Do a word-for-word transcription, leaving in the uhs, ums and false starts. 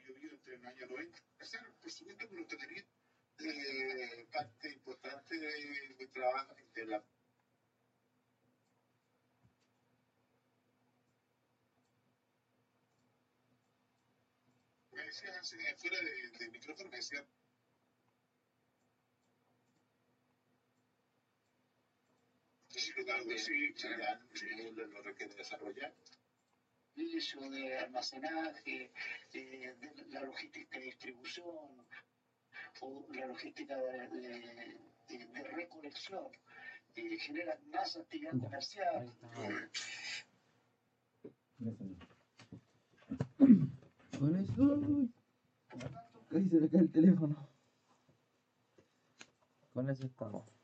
vivido entre el año noventa. Por supuesto que lo tendría eh, parte importante de mi trabajo, de la me decía fuera de, de micrófono, me decía sí, algo así, ya lo requiere desarrollar. Eso de almacenaje, eh, de la logística de distribución o la logística de, de, de, de recolección, eh, genera más actividad Ya, comercial. ahí está. Con eso, casi se me cae el teléfono. Con eso estamos.